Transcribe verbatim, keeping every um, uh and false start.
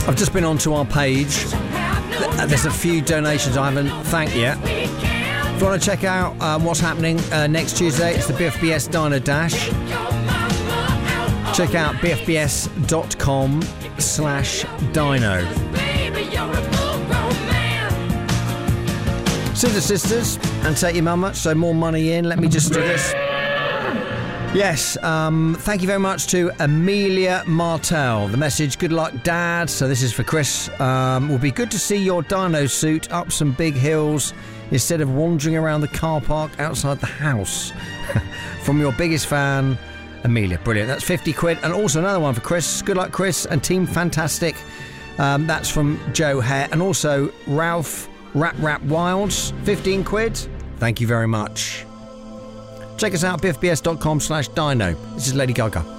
I've just been onto our page. There's a few donations I haven't thanked yet. If you want to check out um, what's happening uh, next Tuesday, it's the B F B S Dino Dash. Check out bfbs.com slash dino. See the sisters and take your mama, so more money in. Let me just do this. Yes, um, thank you very much to Amelia Martell. The message, good luck, Dad. So this is for Chris. Um, will be good to see your dino suit up some big hills instead of wandering around the car park outside the house. From your biggest fan, Amelia. Brilliant. That's fifty quid. And also another one for Chris. Good luck, Chris and Team Fantastic. Um, that's from Joe Hare. And also Ralph Rap Rap Wilds, fifteen quid. Thank you very much. Check us out, bfbs.com slash dino. This is Lady Gaga.